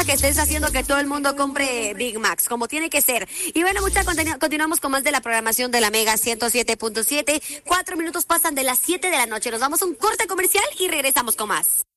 que estés haciendo que todo el mundo compre Big Macs, como tiene que ser. Y bueno, continuamos con más de la programación de la Mega 107.7. 4 minutos pasan de las 7 de la noche. Nos vamos a un corte comercial y regresamos con más.